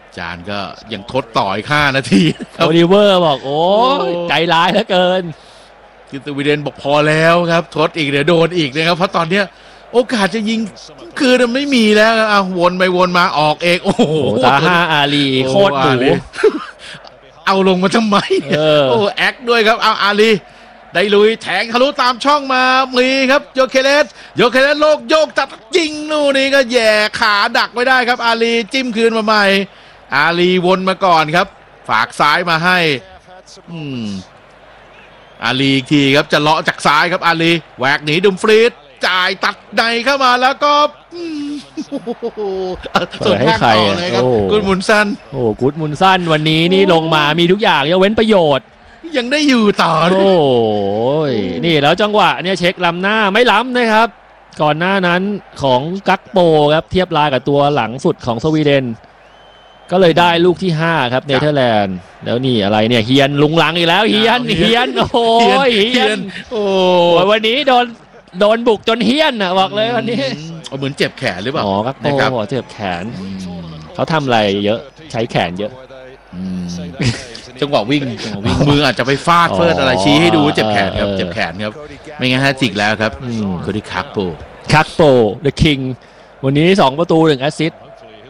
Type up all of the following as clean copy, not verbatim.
จานก็ยังทดต่ออีก5 นาทีโอลิเวอร์บอกโอ้ใจร้ายเหลือเกินคือสวีเดนบอกพอแล้วครับทดอีกเดี๋ยวโดนอีกนะครับเพราะตอนเนี้ยโอกาสจะยิงคือมันไม่มีแล้ววนไปวนมาออกเองโอ้โหตาห้าอาลีโคตรหนูเอาลงมาทำไมโอ้แอคด้วยครับเอาอาลีได้ลุยแทงทะลุตามช่องมามีครับโยเคเลสโลกโยกตัดยิงนู่นนี่ก็แย่ขาดักไว้ได้ครับอาลีจิ้มคืนมาใหม่อาลีวนมาก่อนครับฝากซ้ายมาให้อาลีอีกทีครับจะเลาะจากซ้ายครับอาลีแหวกหนีดุมฟรีดจ่ายตัดในเข้ามาแล้วก็ส่วนให้ใครครับกุดมุนซันกุดมุนซันวันนี้นี่ลงมามีทุกอย่างยกเว้นประโยชน์ยังได้อยู่ต่อนี่แล้วจังหวะเนี่ยเช็คล้ำหน้าไม่ล้ำนะครับก่อนหน้านั้นของกักโปครับเทียบลายกับตัวหลังสุดของสวีเดนก็เลยได้ลูกที่5ครับเนเธอร์แลนด์แล้วนี่อะไรเนี่ยเฮียนลุงหลังอีกแล้วเฮียนโอ้ยเฮียนวันนี้โดนบุกจนเฮียนนะบอกเลยวันนี้เหมือนเจ็บแขนหรือเปล่ากักโปเจ็บแขนเขาทำอะไรเยอะใช้แขนเยอะจังหวะวิ่งมืออาจจะไปฟาดเฟิร์สอะไรชี้ให้ดูเจ็บแขนครับเจ็บแขนครับไม่งั้นจิกแล้วครับคนที่คักโป The King วันนี้2 ประตู 1 แอสซิสต์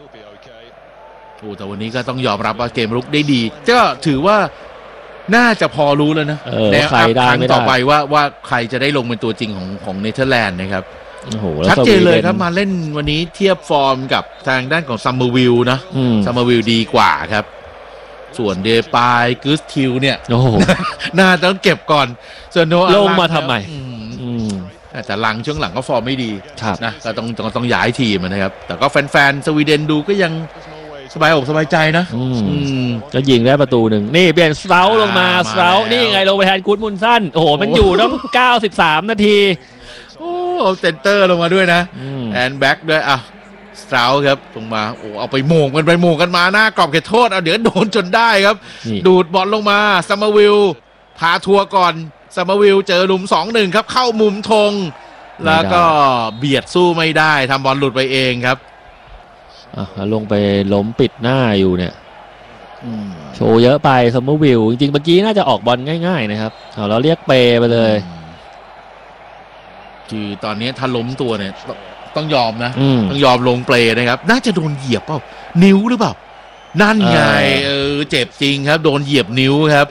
แต่วันนี้ก็ต้องยอมรับว่าเกมรุกได้ดีก็ถือว่าน่าจะพอรู้แล้วนะแล้วครั้งต่อไปว่าใครจะได้ลงเป็นตัวจริงของเนเธอร์แลนด์นะครับชัดเจนเลยครับมาเล่นวันนี้เทียบฟอร์มกับทางด้านของซัมเมอร์วิลนะซัมเมอร์วิลดีกว่าครับส่วนเดปายกูสทิวเนี่ยน่าต้องเก็บก่อนส่วนโนอาลงมาทำไมแต่หลังช่วงหลังก็ฟอร์มไม่ดีนะก็ต้องย้ายทีมนะครับแต่ก็แฟนๆสวีเดนดูก็ยังสบายอกสบายใจนะก็ยิงได้ประตูหนึ่งนี่เปลี่ยนสเตาลงมาสเตานี่ไงลงไปแทนกู๊ดมุนซันโอ้โหมันอยู่ต้อง93 นาทีเซนเตอร์ลงมาด้วยนะแอนแบ็กด้วยสเตาครับลงมาเอาไปโมงกันมาหน้ากรอบเขตโทษเดี๋ยวโดนจนได้ครับดูดบอลลงมาซัมเมอร์วิลพาทัวร์ก่อนซัมเมอร์วิลเจอหลุม 2-1 ครับเข้ามุมธงแล้วก็เบียดสู้ไม่ได้ทำบอลหลุดไปเองครับลงไปล้มปิดหน้าอยู่เนี่ยโชว์เยอะไปซัมเมอร์วิลจริงๆเมื่อกี้น่าจะออกบอลง่ายๆนะครับเราเรียกเปไปเลยคือตอนนี้ถ้าล้มตัวเนี่ยต้องยอมนะต้องยอมลงเปลนะครับน่าจะโดนเหยียบเปล่านิ้วหรือเปล่านั่นไงเจ็บจริงครับโดนเหยียบนิ้วครับ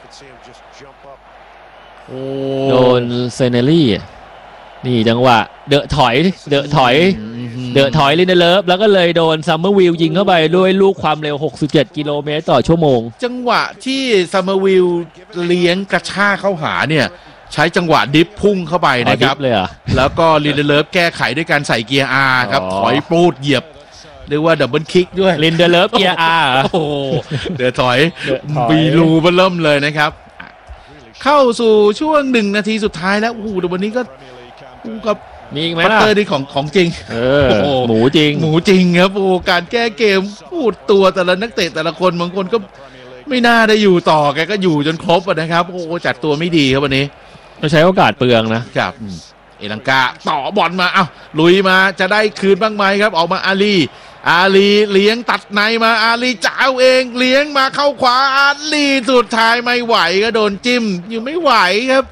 โดนเซเนลี่นี่จังหวะเดอะถอยลินเดเลิฟแล้วก็เลยโดนซัมเมอร์วิลยิงเข้าไปด้วยลูกความเร็ว67 กิโลเมตรต่อชั่วโมงจังหวะที่ซัมเมอร์วิลเลี้ยงกระชากเข้าหาเนี่ยใช้จังหวะดิฟพุ่งเข้าไปนะครับแล้วก็ลินเดเลิฟแก้ไขด้วยการใส่เกียร์ R ครับถอยปูดเหยียบเรียกว่าดับเบิลคิกด้วยลินเดเลิฟเกียร์ R โอ้เดี๋ยวถอยบีรูเบิ่มเลยนะครับเข้าสู่ช่วง1 นาทีสุดท้ายแล้วแต่วันนี้ก็กับมีอีกไหมล่ะปัตเตอร์นี่ของจริงหมูจริงครับการแก้เกมพูดตัวแต่ละนักเตะแต่ละคนบางคนก็ไม่น่าได้อยู่ต่อแกก็อยู่จนครบนะครับจัดตัวไม่ดีครับวันนี้เราใช้โอกาสเปลืองนะครับเอลังกาต่อบอลมาลุยมาจะได้คืนบ้างไหมครับออกมาอาลีเลี้ยงตัดในมาอาลีจ้าวเองเลี้ยงมาเข้าขวาอาลีสุดท้ายไม่ไหวก็โดนจิ้มอยู่ไม่ไหวครับ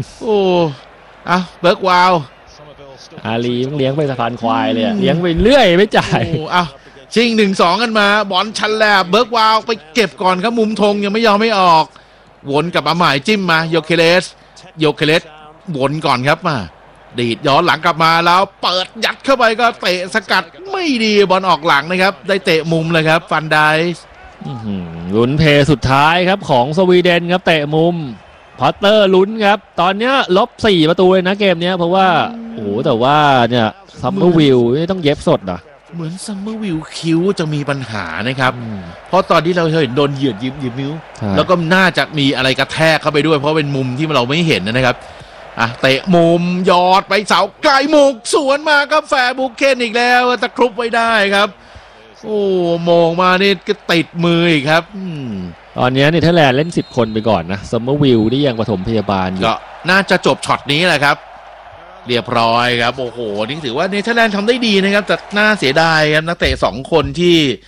เบิร์กวาวอาลีเลี้ยงไปสะพานควายเลยเลี้ยงไปเรื่อยไม่จ่ายชิง 1-2 กันมาบอลชันแลบเบิร์กวาวไปเก็บก่อนครับมุมธงยังไม่ยอมไม่ออกวนกับอาหมายจิ้มมาโยเคเลสวนก่อนครับมาดีดย้อนหลังกลับมาแล้วเปิดยัดเข้าไปก็เตะสกัดไม่ดีบอลออกหลังนะครับได้เตะมุมเลยครับฟันไดส์ลุ้นเพย์สุดท้ายครับของสวีเดนครับเตะมุมพอตเตอร์ลุ้นครับตอนนี้ลบ4 ประตูเลยนะเกมนี้เพราะว่าแต่ว่าเนี่ยซัมเมอร์วิลต้องเย็บสดเหมือนซัมเมอร์วิลคิ้วจะมีปัญหานะครับเพราะตอนที่เราเห็นโดนเหยียดยิบนิ้วแล้วก็น่าจะมีอะไรกระแทกเข้าไปด้วยเพราะเป็นมุมที่เราไม่เห็นนะครับเตะมุมยอดไปเสาไกลมุกสวนมาครับแฟร์บุกเคนอีกแล้วตะครุบไว้ได้ครับมองมานี่ก็ติดมืออีกครับตอนนี้เนเธอร์แลนด์เล่น10 คนไปก่อนนะซัมเมอร์วิลที่ยังปฐมพยาบาลอยู่ก็น่าจะจบช็อตนี้แหละครับเรียบร้อยครับนี่ถือว่าเนเธอร์แลนด์ทำได้ดีนะครับแต่น่าเสียดายครับนักเตะ2 คนที่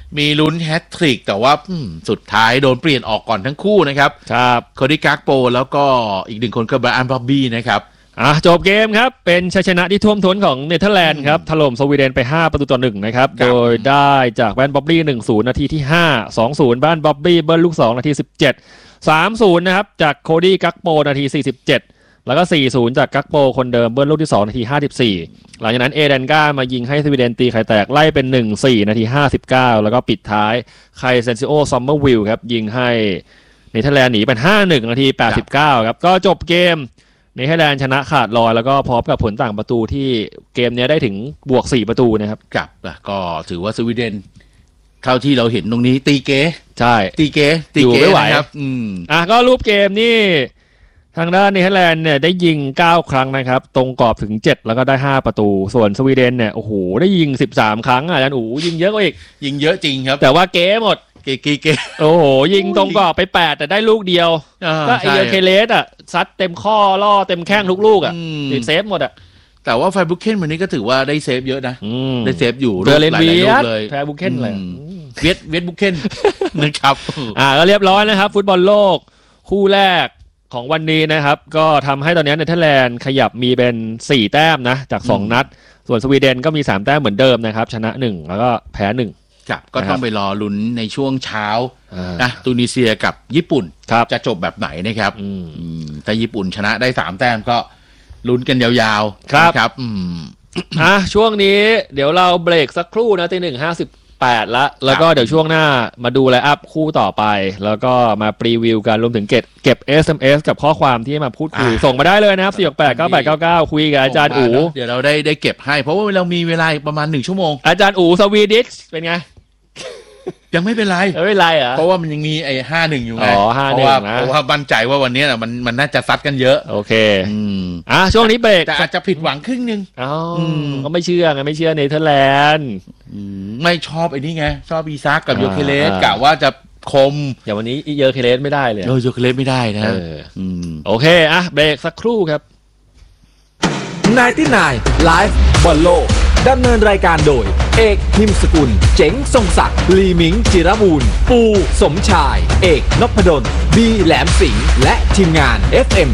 มีลุ้นแฮตทริกแต่ว่าสุดท้ายโดนเปลี่ยนออกก่อนทั้งคู่นะครับโคดี้กักโปแล้วก็อีกหนึ่งคนก็ไบรอัน บ็อบบี้นะครับจบเกมครับเป็นชัยชนะที่ท่วมท้นของเนเธอร์แลนด์ครับถล่มสวีเดนไป5-1นะครับโดยได้จากแบรนด์บ็อบบี้ 1-0 นาทีที่5 2-0 บ้านบ็อบบี้เบิ้ลลูก2นาที17 3-0นะครับจากโคดี้กักโปนาที47แล้วก็ 4-0 จากกักโปคนเดิมเบิ้ลลูกที่2นาที54หลังจากนั้นเอเดนก้ามายิงให้สวีเดนตีไข่แตกไล่เป็น 1-4 นาที59แล้วก็ปิดท้ายไคเซนซิโอซัมเมอร์วิลครับยิงให้เนเธอร์แลนด์หนีเป็น 5-1 นาที89ครับก็จบเกมเนเธอร์แลนด์ชนะขาดลอยแล้วก็พร้อมกับผลต่างประตูที่เกมนี้ได้ถึงบวก4ประตูนะครับกับก็ถือว่าสวีเดนเท่าที่เราเห็นตรงนี้ตีเก๋ใช่ตีเก๋อยู่ไม่ไหวครับก็รูปเกมนี่ทางด้านเนเธอร์แลนด์เนี่ยได้ยิง9ครั้งนะครับตรงกรอบถึง7แล้วก็ได้5ประตูส่วนสวีเดนเนี่ยโอ้โหได้ยิง13ครั้งอาจารย์ยิงเยอะกว่าอีกยิงเยอะจริงครับแต่ว่าเก๋หมดเก๋โอ้โหยิงตรงกรอบไป8แต่ได้ลูกเดียวก็ไอเอเคเลสซัดเต็มข้อล่อเต็มแข้งทุกลูกติดเซฟหมดแต่ว่าไฟบุกเคนวันนี้ก็ถือว่าได้เซฟเยอะนะได้เซฟอยู่หลายลูกเลยแฟบุกเคนเลยเวทบุกเคนนะครับก็เรียบร้อยนะครับฟุตบอลโลกคู่แรกของวันนี้นะครับก็ทำให้ตอนนี้เนเธอร์แลนด์ขยับมีเป็น4แต้มนะจาก2นัดส่วนสวีเดนก็มี3แต้มเหมือนเดิมนะครับชนะ1แล้วก็แพ้1 ครับก็ต้องไปรอลุ้นในช่วงเช้านะตูนิเซียกับญี่ปุ่นจะจบแบบไหนนะครับถ้าญี่ปุ่นชนะได้3แต้มก็ลุ้นกันยาวๆครับช่วงนี้เดี๋ยวเราเบรกสักครู่นะ1:58แล้วก็เดี๋ยวช่วงหน้ามาดูไลน์อัพคู่ต่อไปแล้วก็มาพรีวิวกันรวมถึงเก็บ SMS กับข้อความที่มาพูดคุยส่งมาได้เลยนะครับ4689899คุยกับอาจารย์อู๋เดี๋ยวเราได้เก็บให้เพราะว่าเรามีเวลาประมาณ1ชั่วโมงอาจารย์อู๋สวีดิชเป็นไงยังไม่เป็นไรไม่เป็นไรเพราะว่ามันยังมีไอ้51อยู่ไงเพราะว่ามั่นใจว่าวันนี้น่ะมันน่าจะซัดกันเยอะโอเคช่วงนี้เบรกแต่อาจจะผิดหวังครึ่งนึงก็ไม่เชื่อไงไม่เชื่อเนเธอร์แลนด์ไม่ชอบไอ้นี่ไงชอบอีซักกับโยเคเลสกะว่าจะคมอย่างวันนี้โยเคเลสไม่ได้เลยโยเคเลสไม่ได้นะโอเคเบรกสักครู่ครับ 99 Live บอลโลกดำเนินรายการโดยเอกหิมสกุลเจ๋งทรงศักดิ์ลีมิงจิรบูรณ์ปูสมชายเอกนพดลบีแหลมสิงห์และทีมงาน FM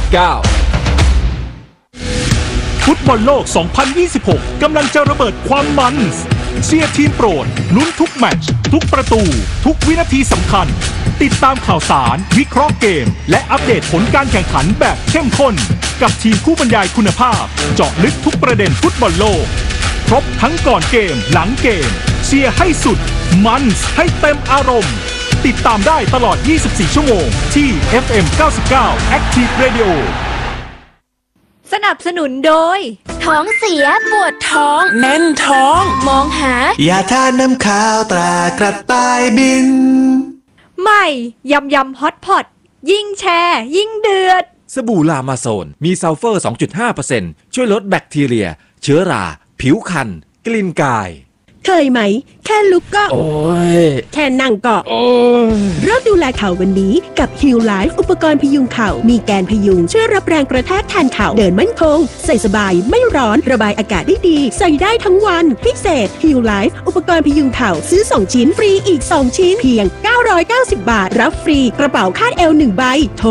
99 ฟุตบอลโลก 2026 กำลังจะระเบิดความมันเชียร์ทีมโปรดลุ้นทุกแมตช์ทุกประตูทุกวินาทีสำคัญติดตามข่าวสารวิเคราะห์เกมและอัปเดตผลการแข่งขันแบบเข้มข้นกับทีมผู้บรรยายคุณภาพเจาะลึกทุกประเด็นฟุตบอลโลกครบทั้งก่อนเกมหลังเกมเชียร์ให้สุดมันให้เต็มอารมณ์ติดตามได้ตลอด24ชั่วโมงที่ FM 99 Active Radio สนับสนุนโดยท้องเสียปวดท้องแน่นท้องมองหายาทาน้ำข้าวตรากระต่ายบินใหม่ยำฮอตพอตยิ่งแชร์ยิ่งเดือดสบู่ลามาโซนมีซัลเฟอร์ 2.5% ช่วยลดแบคทีเรียเชื้อราผิวคันกลิ่นกายเคยไหมแค่ลุกก็โอ้ยแค่นั่งก็โอ้ยเริ่มดูแลเข่าวันนี้กับ Heal Life อุปกรณ์พยุงเข่ามีแกนพยุงช่วยรับแรงกระแทกแทนเข่าเดินมั่นคงใส่สบายไม่ร้อนระบายอากาศได้ดีใส่ได้ทั้งวันพิเศษ Heal Life อุปกรณ์พยุงเข่าซื้อ2ชิ้นฟรีอีก2ชิ้นเพียง990 บาทรับฟรีกระเป๋าคาดเอว1ใบโทร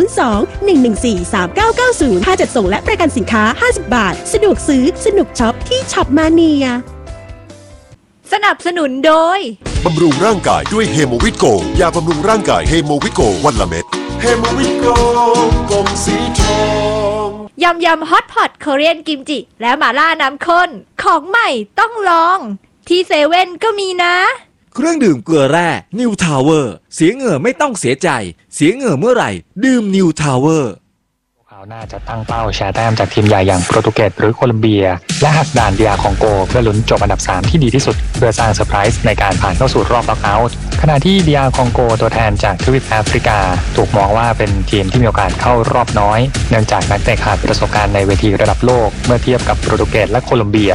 02-114-3990ค่าจัดส่งและประกันสินค้า50 บาทสะดวกซื้อสนุกช็อปที่ช็อปมาเนียสนับสนุนโดยบำรุงร่างกายด้วยเฮโมวิโกยาบำรุงร่างกายเฮโมวิโกวันละเม็ดเฮโมวิโกกลมสีทองยำฮอตพอตโคเรียนกิมจิและหม่าล่าน้ำข้นของใหม่ต้องลองที่เซเว่นก็มีนะเครื่องดื่มเกลือแร่นิวทาวเวอร์เสียเหงื่อไม่ต้องเสียใจเสียเหงื่อเมื่อไหร่ดื่มนิวทาวเวอร์เขาน่าจะตั้งเป้าแชร์แต้มจากทีมใหญ่อย่างโปรตุเกสหรือโคลัมเบียและหักด่านDRคองโกเพื่อลุ้นจบอันดับ3ที่ดีที่สุดเพื่อสร้างเซอร์ไพรส์ในการผ่านเข้าสู่รอบน็อกเอาท์ขณะที่DRคองโกตัวแทนจากทวีปแอฟริกาถูกมองว่าเป็นทีมที่มีโอกาสเข้ารอบน้อยเนื่องจากนักเตะขาดประสบการณ์ในเวทีระดับโลกเมื่อเทียบกับโปรตุเกสและโคลัมเบีย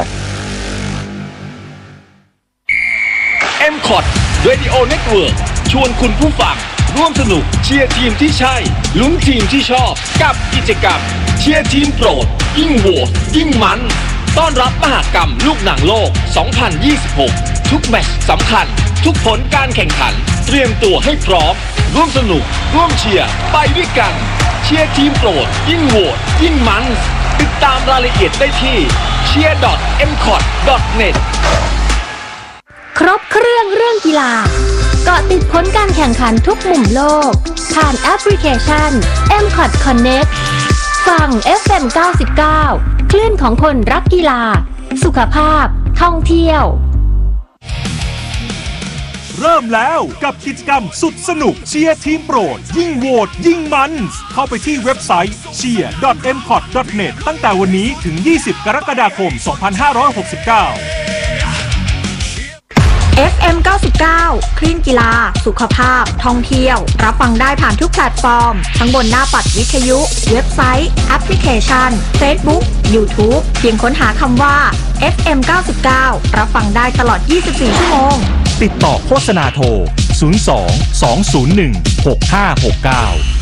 M-Cot Radio Network ชวนคุณผู้ฟังร่วมสนุกเชียร์ทีมที่ใช่ลุ้นทีมที่ชอบกับกิจกรรมเชียร์ทีมโปรดยิ่งโหวตยิ่งมันต้อนรับมหกรรมลูกหนังโลก 2026 ทุกแมตช์สำคัญทุกผลการแข่งขันเตรียมตัวให้พร้อมร่วมสนุกร่วมเชียร์ไปด้วยกันเชียร์ทีมโปรดยิ่งโหวตยิ่งมันติดตามรายละเอียดได้ที่ cheer.mcot.net ครบเครื่องกีฬาเกาะติดผลการแข่งขันทุกมุมโลกผ่านแอปพลิเคชัน MCOT Connect ฟัง FM 99 คลื่นของคนรักกีฬาสุขภาพท่องเที่ยวเริ่มแล้วกับกิจกรรมสุดสนุกเชียร์ทีมโปรดยิ่งโหวตยิ่งมันเข้าไปที่เว็บไซต์ cheer.mcot.net ตั้งแต่วันนี้ถึง 20 กรกฎาคม 2569 FM 99 คลื่นกีฬาสุขภาพท่องเที่ยวรับฟังได้ผ่านทุกแพลตฟอร์มทั้งบนหน้าปัดวิทยุเว็บไซต์แอปพลิเคชัน Facebook YouTube เพียงค้นหาคำว่า FM 99 รับฟังได้ตลอด 24 ชั่วโมงติดต่อโฆษณาโทร 02 201 6569